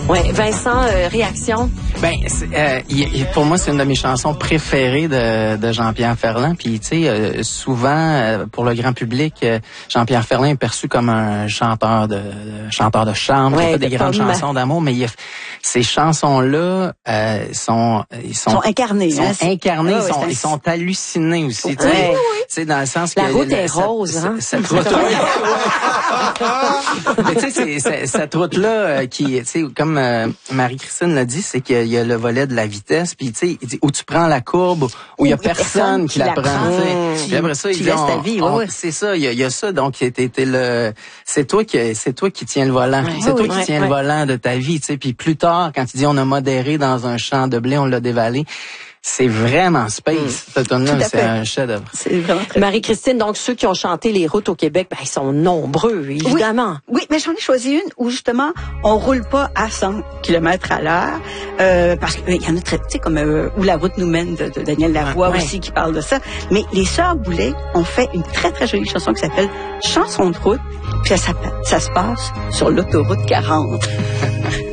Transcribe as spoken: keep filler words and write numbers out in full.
Oui, Vincent, euh, réaction? Ben, euh, il, pour moi, c'est une de mes chansons préférées de, de Jean-Pierre Ferland. Puis, tu sais, euh, souvent, euh, pour le grand public, euh, Jean-Pierre Ferland est perçu comme un chanteur de, de chanteur de chambre, ouais, qui fait des de grandes pomme. chansons d'amour. Mais il a, ces chansons-là euh, sont, ils sont, sont incarnées. Sont hein, incarnées, ah, ils, sont, ouais, ils sont hallucinés aussi. Tu sais, ouais. oui. Dans le sens La que route le, est cette, rose, hein? Cette route. Mais tu sais, c'est, cette route-là euh, qui, tu sais, comme euh, Marie-Christine l'a dit, c'est qu'il y a le volet de la vitesse, puis tu sais, il dit où tu prends la courbe, où il y a personne qui la prend. Tu, puis après ça, il tu dit, laisses on, ta vie, on, ouais. c'est ça, il y a, il y a ça, donc t'es, t'es le, c'est toi qui, c'est toi qui tiens le volant, Ouais, c'est oui, toi qui ouais, tiens ouais. le volant de ta vie, tu sais, puis plus tard, quand tu dis on a modéré dans un champ de blé, on l'a dévalé. C'est vraiment space, mm. cette tune-là, c'est un chef-d'œuvre. C'est vraiment très Marie-Christine, donc ceux qui ont chanté les routes au Québec, ben, ils sont nombreux, évidemment. Oui, oui, mais j'en ai choisi une où justement on roule pas à cent kilomètres à l'heure, euh, parce qu'il y en a très, tu sais, comme euh, Où la route nous mène de, de Daniel Lavoie ouais. aussi qui parle de ça. Mais les Sœurs Boulay ont fait une très très jolie chanson qui s'appelle Chanson de route, puis ça, ça, ça se passe sur l'autoroute quarante.